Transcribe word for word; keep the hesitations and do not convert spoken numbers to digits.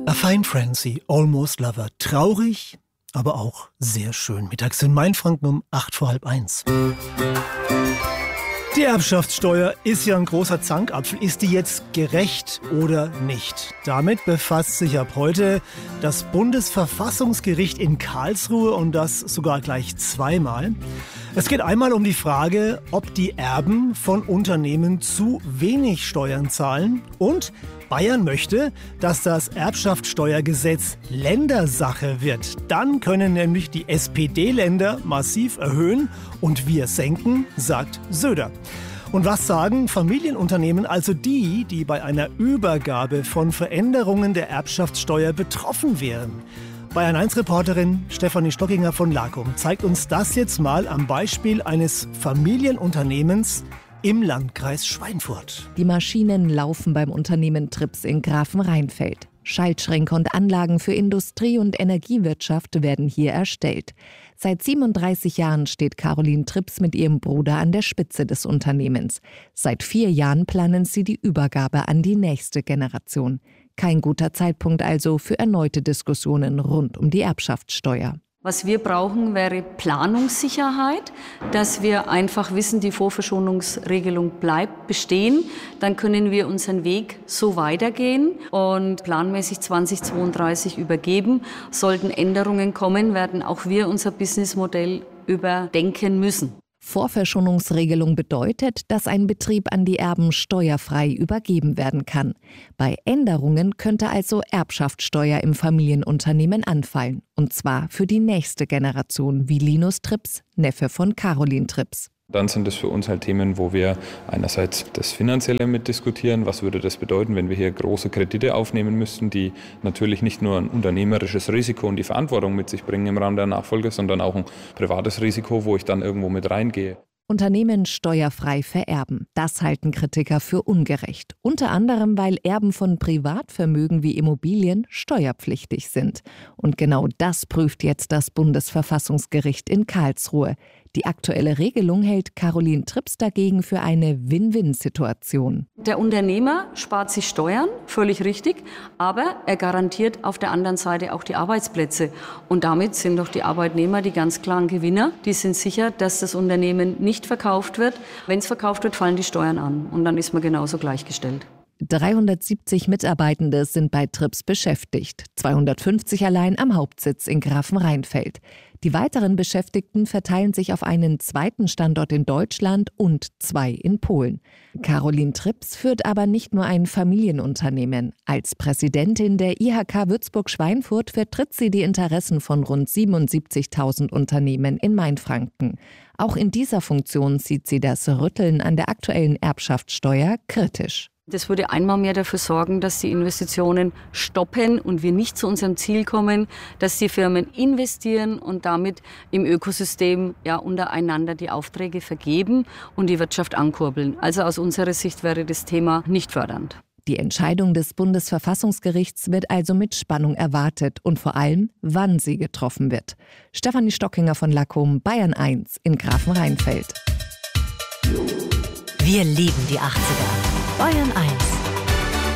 A Fine Frenzy, Almost Lover. Traurig, aber auch sehr schön. Mittags in Mainfranken um acht vor halb eins. Die Erbschaftssteuer ist ja ein großer Zankapfel. Ist die jetzt gerecht oder nicht? Damit befasst sich ab heute das Bundesverfassungsgericht in Karlsruhe und das sogar gleich zweimal. Es geht einmal um die Frage, ob die Erben von Unternehmen zu wenig Steuern zahlen, und Bayern möchte, dass das Erbschaftssteuergesetz Ländersache wird. Dann können nämlich die S P D-Länder massiv erhöhen und wir senken, sagt Söder. Und was sagen Familienunternehmen, also die, die bei einer Übergabe von Veränderungen der Erbschaftssteuer betroffen wären? Bayern eins Reporterin Stefanie Stockinger von Lacum zeigt uns das jetzt mal am Beispiel eines Familienunternehmens im Landkreis Schweinfurt. Die Maschinen laufen beim Unternehmen Trips in Grafenrheinfeld. Schaltschränke und Anlagen für Industrie- und Energiewirtschaft werden hier erstellt. Seit siebenunddreißig Jahren steht Caroline Trips mit ihrem Bruder an der Spitze des Unternehmens. Seit vier Jahren planen sie die Übergabe an die nächste Generation. Kein guter Zeitpunkt also für erneute Diskussionen rund um die Erbschaftssteuer. Was wir brauchen, wäre Planungssicherheit, dass wir einfach wissen, die Vorverschonungsregelung bleibt bestehen. Dann können wir unseren Weg so weitergehen und planmäßig zwanzig zweiunddreißig übergeben. Sollten Änderungen kommen, werden auch wir unser Businessmodell überdenken müssen. Vorverschonungsregelung bedeutet, dass ein Betrieb an die Erben steuerfrei übergeben werden kann. Bei Änderungen könnte also Erbschaftssteuer im Familienunternehmen anfallen. Und zwar für die nächste Generation, wie Linus Trips, Neffe von Caroline Trips. Dann sind das für uns halt Themen, wo wir einerseits das Finanzielle mitdiskutieren. Was würde das bedeuten, wenn wir hier große Kredite aufnehmen müssten, die natürlich nicht nur ein unternehmerisches Risiko und die Verantwortung mit sich bringen im Rahmen der Nachfolge, sondern auch ein privates Risiko, wo ich dann irgendwo mit reingehe. Unternehmen steuerfrei vererben. Das halten Kritiker für ungerecht. Unter anderem, weil Erben von Privatvermögen wie Immobilien steuerpflichtig sind. Und genau das prüft jetzt das Bundesverfassungsgericht in Karlsruhe. Die aktuelle Regelung hält Caroline Trips dagegen für eine Win-Win-Situation. Der Unternehmer spart sich Steuern, völlig richtig, aber er garantiert auf der anderen Seite auch die Arbeitsplätze. Und damit sind doch die Arbeitnehmer die ganz klaren Gewinner. Die sind sicher, dass das Unternehmen nicht verkauft wird. Wenn es verkauft wird, fallen die Steuern an. Und dann ist man genauso gleichgestellt. dreihundertsiebzig Mitarbeitende sind bei Trips beschäftigt, zweihundertfünfzig allein am Hauptsitz in Grafenrheinfeld. Die weiteren Beschäftigten verteilen sich auf einen zweiten Standort in Deutschland und zwei in Polen. Caroline Trips führt aber nicht nur ein Familienunternehmen. Als Präsidentin der I H K Würzburg-Schweinfurt vertritt sie die Interessen von rund siebenundsiebzigtausend Unternehmen in Mainfranken. Auch in dieser Funktion sieht sie das Rütteln an der aktuellen Erbschaftssteuer kritisch. Das würde einmal mehr dafür sorgen, dass die Investitionen stoppen und wir nicht zu unserem Ziel kommen, dass die Firmen investieren und damit im Ökosystem ja untereinander die Aufträge vergeben und die Wirtschaft ankurbeln. Also aus unserer Sicht wäre das Thema nicht fördernd. Die Entscheidung des Bundesverfassungsgerichts wird also mit Spannung erwartet und vor allem, wann sie getroffen wird. Stefanie Stockinger von Lacum, Bayern eins in Grafenrheinfeld. Wir lieben die achtziger. Bayern eins.